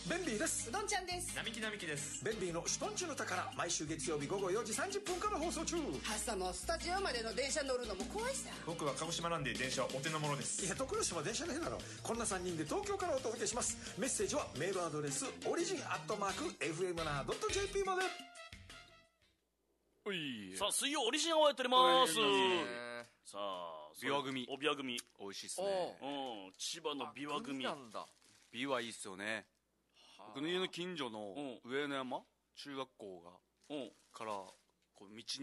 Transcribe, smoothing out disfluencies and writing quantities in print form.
ベンビーです。 うどんちゃんです。 並木です。 ベンビーのシュトンチュの宝、毎週月曜日午後4時30分から放送中。 朝もスタジオまでの電車乗るのも怖いさ。 僕は鹿児島なんで電車はお手の物です。 いや、徳島は電車の日だろ。こんな3人で東京からお届けします。メッセージはメールアドレスorigin@fm7.jp まで。 さあ、水曜オリジンアワーやっております。さあ、 ビワ組。 お、ビワ組。 美味しいっすね。 うん、千葉のビワ組。 ビワいいっすよね。僕の家の近所の上野山中学校がからこう道に